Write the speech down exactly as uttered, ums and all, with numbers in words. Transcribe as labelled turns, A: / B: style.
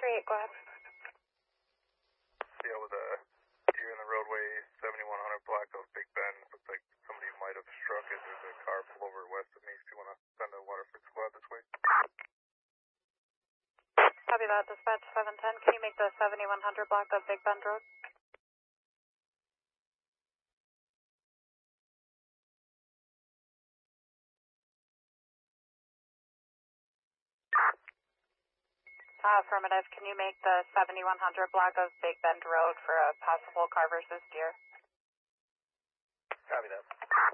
A: three eight, go ahead.
B: Yeah, with a deer in the roadway, seventy-one hundred block of Big Bend. Looks like somebody might have struck it. There's a car pull over west of me. Do you want to send a Waterford squad this way?
A: Copy that, dispatch seven ten. Can you make the seventy-one hundred block of Big Bend Road? Uh, affirmative. Can you make the seventy-one hundred block of Big Bend Road for a possible car versus deer?
B: Copy that.